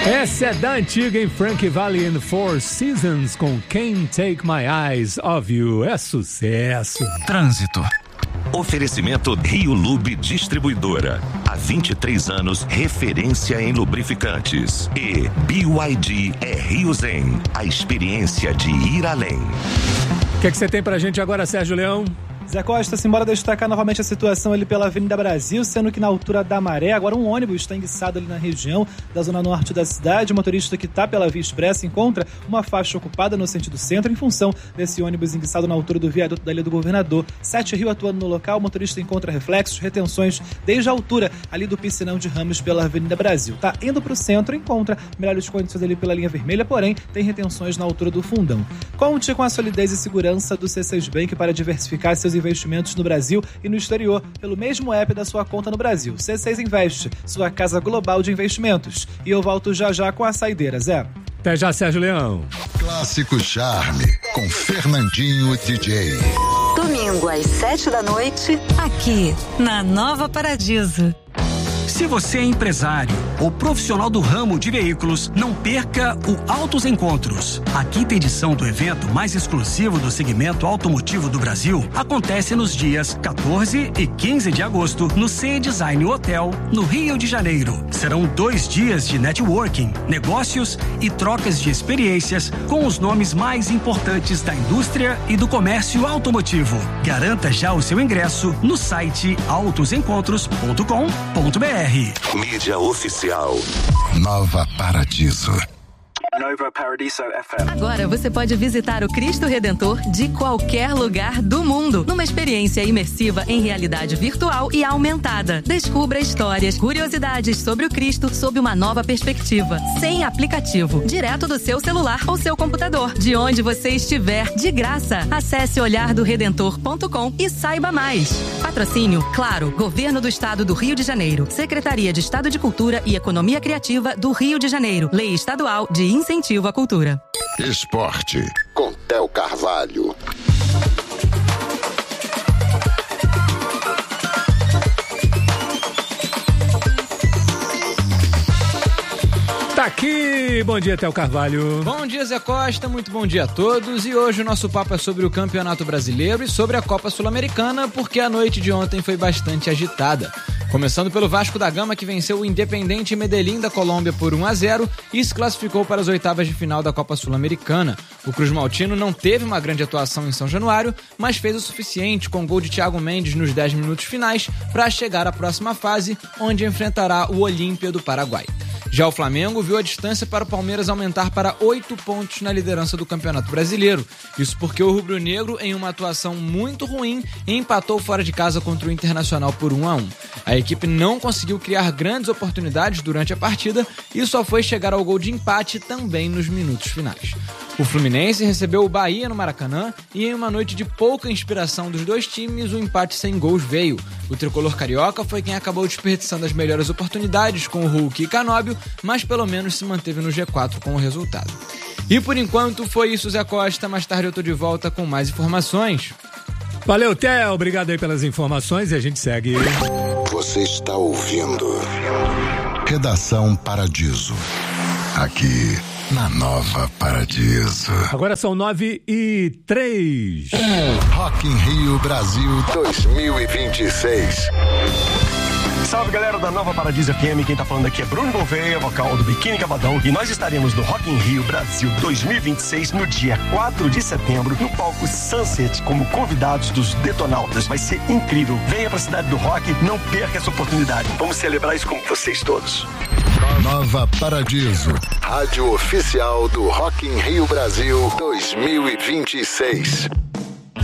Essa é da antiga em Frankie Valli and Four Seasons com Can't Take My Eyes Off You. É sucesso. Trânsito. Oferecimento Rio Lube Distribuidora. Há 23 anos, referência em lubrificantes. E BYD é Rio Zen. A experiência de ir além. O que você tem pra gente agora, Sérgio Leão? Zé Costa, simbora destacar novamente a situação ali pela Avenida Brasil, sendo que na altura da Maré, agora um ônibus está enguiçado ali na região da zona norte da cidade. O motorista que está pela Via Expressa encontra uma faixa ocupada no sentido centro em função desse ônibus enguiçado na altura do viaduto da Ilha do Governador. 7 Rio atuando no local, o motorista encontra reflexos, retenções desde a altura ali do Piscinão de Ramos pela Avenida Brasil. Tá indo para o centro, encontra melhores condições ali pela linha vermelha, porém tem retenções na altura do Fundão. Conte com a solidez e segurança do C6 Bank para diversificar seus investimentos no Brasil e no exterior pelo mesmo app da sua conta no Brasil. C6 Investe, sua casa global de investimentos. E eu volto já com a saideira, Zé. Até já, Sérgio Leão. Clássico Charme, com Fernandinho DJ. Domingo às 7h, aqui na Nova Paradiso. Se você é empresário ou profissional do ramo de veículos, não perca o Autos Encontros. A 5ª edição do evento mais exclusivo do segmento automotivo do Brasil acontece nos dias 14 e 15 de agosto no CE Design Hotel, no Rio de Janeiro. Serão 2 dias de networking, negócios e trocas de experiências com os nomes mais importantes da indústria e do comércio automotivo. Garanta já o seu ingresso no site autosencontros.com.br. Mídia oficial. Nova Paradiso. Nova Paradiso FM. Agora você pode visitar o Cristo Redentor de qualquer lugar do mundo, numa experiência imersiva em realidade virtual e aumentada. Descubra histórias, curiosidades sobre o Cristo sob uma nova perspectiva, sem aplicativo, direto do seu celular ou seu computador, de onde você estiver, de graça. Acesse olhardoredentor.com e saiba mais. Patrocínio, claro, Governo do Estado do Rio de Janeiro, Secretaria de Estado de Cultura e Economia Criativa do Rio de Janeiro, Lei Estadual de Incentivo à Cultura. Esporte, com Theo Carvalho. Tá aqui, bom dia, Theo Carvalho. Bom dia, Zé Costa, muito bom dia a todos. E hoje o nosso papo é sobre o Campeonato Brasileiro e sobre a Copa Sul-Americana, porque a noite de ontem foi bastante agitada. Começando pelo Vasco da Gama, que venceu o Independiente Medellín da Colômbia por 1-0 e se classificou para as oitavas de final da Copa Sul-Americana. O Cruz Maltino não teve uma grande atuação em São Januário, mas fez o suficiente com o gol de Thiago Mendes nos 10 minutos finais para chegar à próxima fase, onde enfrentará o Olímpia do Paraguai. Já o Flamengo viu a distância para o Palmeiras aumentar para 8 pontos na liderança do Campeonato Brasileiro. Isso porque o rubro-negro, em uma atuação muito ruim, empatou fora de casa contra o Internacional por 1-1. A equipe não conseguiu criar grandes oportunidades durante a partida e só foi chegar ao gol de empate também nos minutos finais. O Fluminense recebeu o Bahia no Maracanã e em uma noite de pouca inspiração dos dois times, o empate sem gols veio. O tricolor carioca foi quem acabou desperdiçando as melhores oportunidades com o Hulk e Canóbio, mas pelo menos se manteve no G4 com o resultado. E por enquanto foi isso, Zé Costa. Mais tarde eu tô de volta com mais informações. Valeu, Theo. Obrigado aí pelas informações e a gente segue. Você está ouvindo Redação Paradiso. Aqui na Nova Paradiso. Agora são 9h03. Rock in Rio Brasil 2026. Salve, galera da Nova Paradiso FM, quem tá falando aqui é Bruno Gouveia, vocal do Biquíni Cavadão, e nós estaremos no Rock in Rio Brasil 2026 no dia 4 de setembro no palco Sunset como convidados dos Detonautas. Vai ser incrível. Venha pra cidade do rock, não perca essa oportunidade. Vamos celebrar isso com vocês todos. Nova Paradiso, rádio oficial do Rock in Rio Brasil 2026.